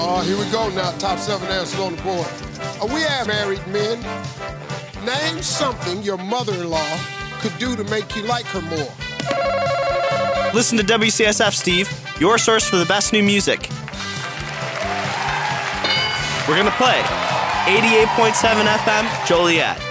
Here we go now. Top 7 answers on the board. We have married men. Name something your mother-in-law could do to make you like her more. Listen to WCSF, Steve, your source for the best new music. We're going to play 88.7 FM, Joliet.